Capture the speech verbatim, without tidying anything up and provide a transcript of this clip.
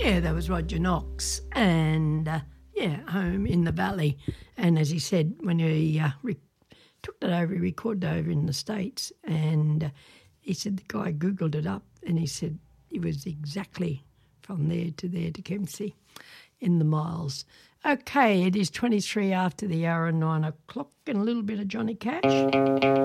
Yeah, that was Roger Knox, and uh, yeah, Home in the Valley. And as he said, when he uh, re- took that over, he recorded over in the States, and uh, he said the guy Googled it up, and he said it was exactly from there to there to Kempsey in the miles. Okay, it is twenty-three after the hour and nine o'clock, and a little bit of Johnny Cash.